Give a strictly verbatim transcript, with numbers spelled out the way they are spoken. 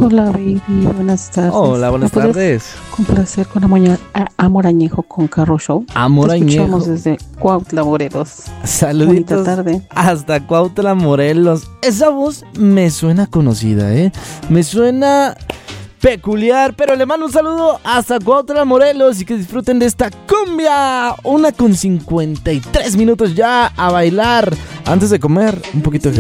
Hola, baby, buenas tardes. Hola, buenas ¿Me tardes. Complacer con Amoña- a- Amor Añejo con Carro Show. Amor Te Añejo. escuchamos desde Cuautla, Morelos. Saluditos. Bonita tarde. Hasta Cuautla, Morelos. Esa voz me suena conocida, ¿eh? Me suena peculiar, pero le mando un saludo hasta Cuautla, Morelos y que disfruten de esta cumbia. Una con cincuenta y tres minutos ya a bailar. Antes de comer, un poquito de